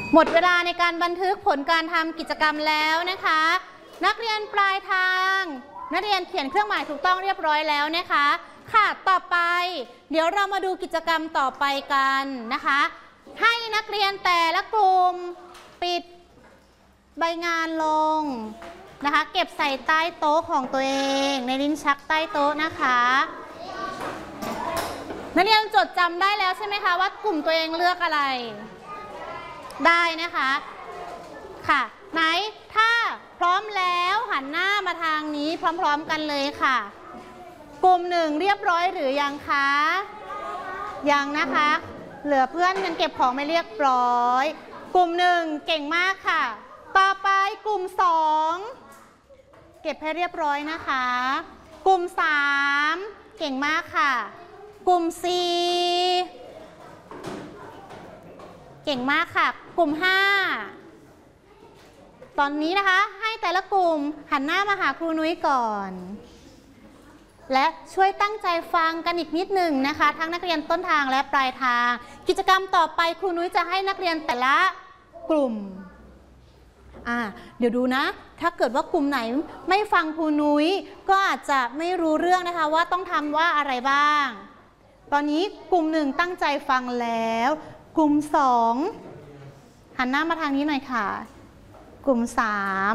หมดเวลาในการบันทึกผลการทำกิจกรรมแล้วนะคะนักเรียนปลายทางนักเรียนเขียนเครื่องหมายถูกต้องเรียบร้อยแล้วนะคะค่ะต่อไปเดี๋ยวเรามาดูกิจกรรมต่อไปกันนะคะให้นักเรียนแต่ละกลุ่มปิดใบงานลงนะคะเก็บใส่ใต้โต๊ะของตัวเองในลิ้นชักใต้โต๊ะนะคะนักเรียนจดจำได้แล้วใช่ไหมคะว่ากลุ่มตัวเองเลือกอะไรได้นะคะค่ะไหนถ้าพร้อมแล้วหันหน้ามาทางนี้พร้อมๆกันเลยค่ะกลุ่มหนึ่งเรียบร้อยหรือยังคะยังนะคะเหลือเพื่อนยังเก็บของไม่เรียบร้อยกลุ่มหนึ่งเก่งมากค่ะต่อไปกลุ่มสองเก็บให้เรียบร้อยนะคะกลุ่มสามเก่งมากค่ะกลุ่มสี่เก่งมากค่ะกลุ่มห้าตอนนี้นะคะให้แต่ละกลุ่มหันหน้ามาหาครูนุ้ยก่อนและช่วยตั้งใจฟังกันอีกนิดหนึ่งนะคะทั้งนักเรียนต้นทางและปลายทางกิจกรรมต่อไปครูนุ้ยจะให้นักเรียนแต่ละกลุ่มเดี๋ยวดูนะถ้าเกิดว่ากลุ่มไหนไม่ฟังครูนุ้ยก็อาจจะไม่รู้เรื่องนะคะว่าต้องทำว่าอะไรบ้างตอนนี้กลุ่มหนึ่งตั้งใจฟังแล้วกลุ่มสองหันหน้ามาทางนี้หน่อยค่ะกลุ่มสาม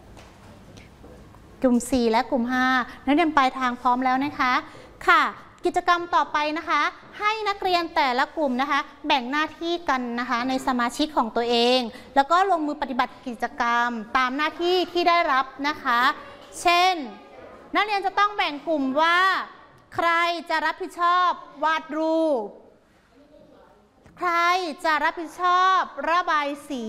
กลุ่ม4และกลุ่ม5นักเรียนปลายทางพร้อมแล้วนะคะค่ะกิจกรรมต่อไปนะคะให้นักเรียนแต่ละกลุ่มนะคะแบ่งหน้าที่กันนะคะในสมาชิกของตัวเองแล้วก็ลงมือปฏิบัติกิจกรรมตามหน้าที่ที่ได้รับนะคะเช่นนักเรียนจะต้องแบ่งกลุ่มว่าใครจะรับผิดชอบวาดรูปใครจะรับผิดชอบระบายสี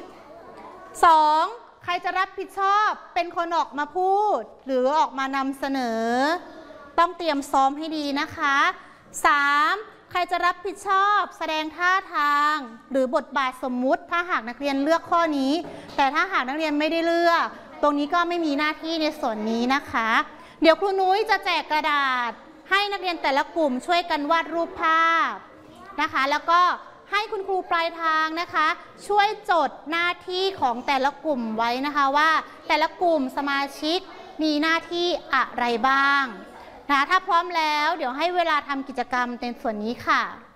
2ใครจะรับผิดชอบเป็นคนออกมาพูดหรือออกมานำเสนอต้องเตรียมซ้อมให้ดีนะคะ3ใครจะรับผิดชอบแสดงท่าทางหรือบทบาทสมมุติถ้าหากนักเรียนเลือกข้อนี้แต่ถ้าหากนักเรียนไม่ได้เลือกตรงนี้ก็ไม่มีหน้าที่ในส่วนนี้นะคะเดี๋ยวครูนุ้ยจะแจกกระดาษให้นักเรียนแต่ละกลุ่มช่วยกันวาดรูปภาพนะคะแล้วก็ให้คุณครูปลายทางนะคะช่วยจดหน้าที่ของแต่ละกลุ่มไว้นะคะว่าแต่ละกลุ่มสมาชิกมีหน้าที่อะไรบ้างนะถ้าพร้อมแล้วเดี๋ยวให้เวลาทำกิจกรรมในส่วนนี้ค่ะ